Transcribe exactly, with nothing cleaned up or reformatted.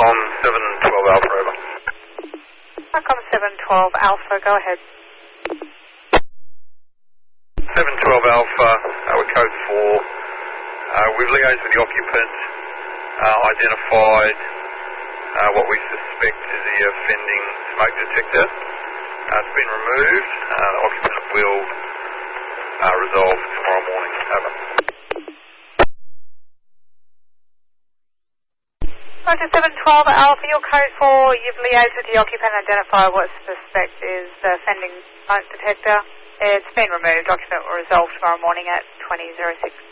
Stockcom seven twelve Alpha, over. Stockcom seven twelve Alpha, go ahead. seven twelve Alpha, uh, we're code four. Uh, we've liaised with the occupant, uh, identified uh, what we suspect is the offending smoke detector. Uh, it's been removed. Uh, the occupant will uh, resolve tomorrow morning. Over. Roger, seven twelve Alpha, your code four, you've liaised with the occupant, identify what suspect is the offending smoke detector. It's been removed. Occupant will resolve tomorrow morning at twenty oh six.